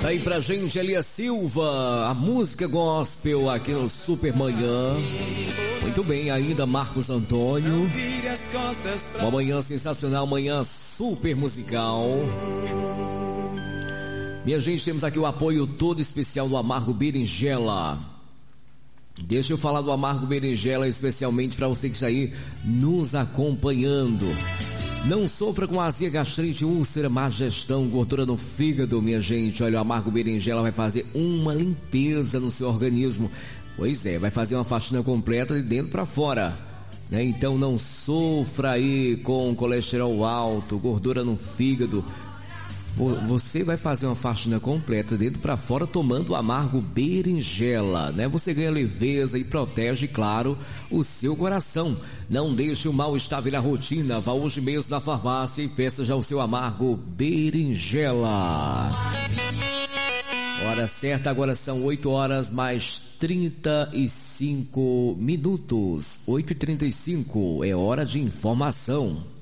Aí pra gente, Elia Silva, a música gospel aqui no Super Manhã. Muito bem, ainda Marcos Antônio. Uma manhã sensacional, manhã super musical. Minha gente, temos aqui o apoio todo especial do Amargo Berinjela. Deixa eu falar do Amargo Berinjela especialmente para você que está aí nos acompanhando. Não sofra com azia, gastrite, úlcera, má gestão, gordura no fígado, minha gente. Olha, o Amargo Berinjela vai fazer uma limpeza no seu organismo. Pois é, vai fazer uma faxina completa de dentro para fora, né? Então não sofra aí com colesterol alto, gordura no fígado. Você vai fazer uma faxina completa dentro para fora tomando o Amargo Berinjela, né? Você ganha leveza e protege, claro, o seu coração. Não deixe o mal-estar virar rotina. Vá hoje mesmo na farmácia e peça já o seu Amargo Berinjela. Hora certa, agora são 8 horas mais 35 minutos. 8h35, é hora de informação.